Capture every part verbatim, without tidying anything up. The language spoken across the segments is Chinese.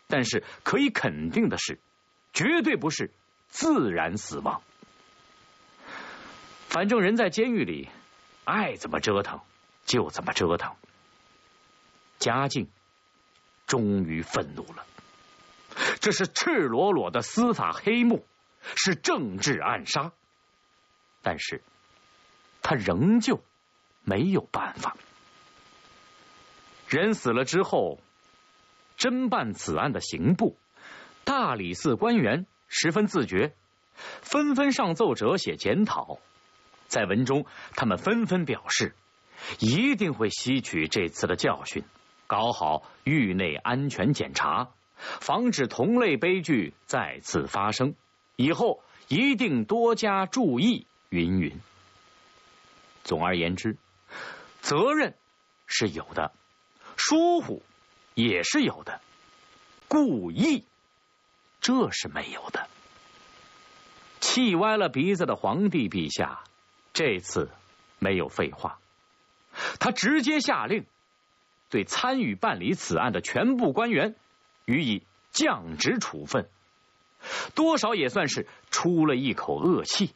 但是可以肯定的是，绝对不是自然死亡。反正人在监狱里，爱怎么折腾就怎么折腾。嘉靖终于愤怒了，这是赤裸裸的司法黑幕，是政治暗杀。但是他仍旧没有办法。人死了之后，侦办此案的刑部、大理寺官员十分自觉，纷纷上奏折写检讨。在文中，他们纷纷表示，一定会吸取这次的教训，搞好狱内安全检查，防止同类悲剧再次发生，以后一定多加注意，云云。总而言之，责任是有的，疏忽也是有的，故意这是没有的。气歪了鼻子的皇帝陛下这次没有废话，他直接下令对参与办理此案的全部官员予以降职处分，多少也算是出了一口恶气。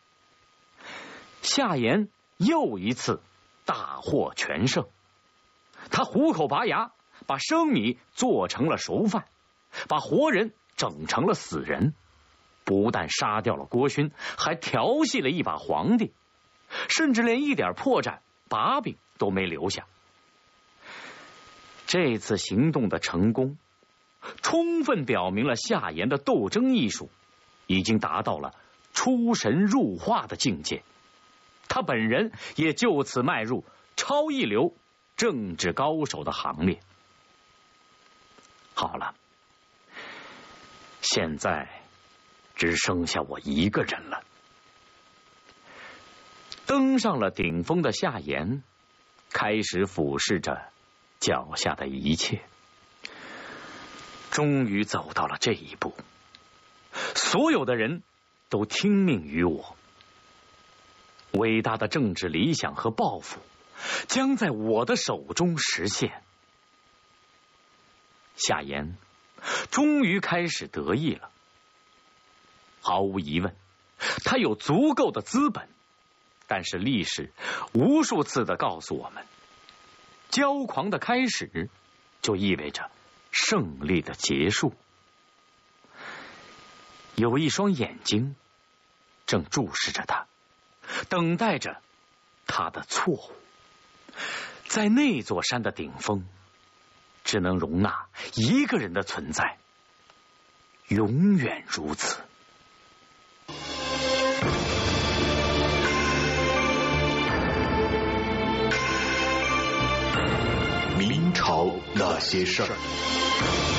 夏言又一次大获全胜，他虎口拔牙，把生米做成了熟饭，把活人整成了死人，不但杀掉了郭勋，还调戏了一把皇帝，甚至连一点破绽把柄都没留下。这次行动的成功，充分表明了夏言的斗争艺术已经达到了出神入化的境界，他本人也就此迈入超一流政治高手的行列。好了，现在只剩下我一个人了。登上了顶峰的夏言开始俯视着脚下的一切，终于走到了这一步，所有的人都听命于我，伟大的政治理想和抱负将在我的手中实现。夏言终于开始得意了，毫无疑问，他有足够的资本，但是历史无数次的告诉我们，骄狂的开始就意味着胜利的结束。有一双眼睛正注视着他，等待着他的错误。在那座山的顶峰，只能容纳一个人的存在，永远如此。 明朝那些事儿。